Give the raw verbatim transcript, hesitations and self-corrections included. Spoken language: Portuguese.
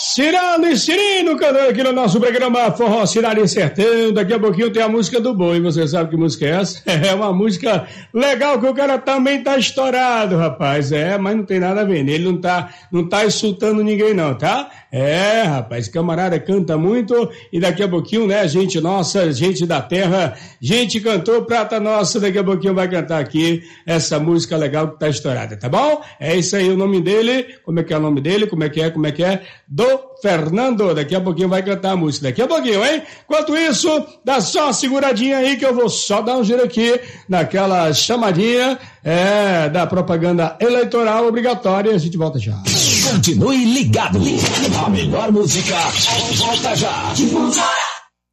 Cirano e Cirino cantando aqui no nosso programa Forró Cidade e Sertão. Daqui a pouquinho tem a música do boi. Você sabe que música é essa? É uma música legal que o cara também tá estourado, rapaz. É, mas não tem nada a ver. Ele não tá, não tá insultando ninguém não, tá? É, rapaz, camarada canta muito e daqui a pouquinho, né, gente nossa, gente da terra, gente cantou, prata nossa, daqui a pouquinho vai cantar aqui essa música legal que tá estourada, tá bom? É isso aí o nome dele, como é que é o nome dele, como é que é, como é que é? Do Fernando, daqui a pouquinho vai cantar a música, daqui a pouquinho, hein? Enquanto isso, dá só uma seguradinha aí que eu vou só dar um giro aqui naquela chamadinha é, da propaganda eleitoral obrigatória, a gente volta já. Continue ligado, a melhor música volta já.